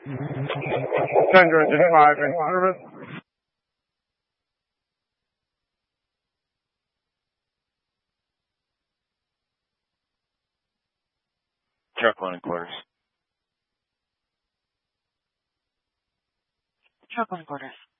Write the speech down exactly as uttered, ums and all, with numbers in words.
Central Engine five in service. Truck one in quarters. Truck one in quarters.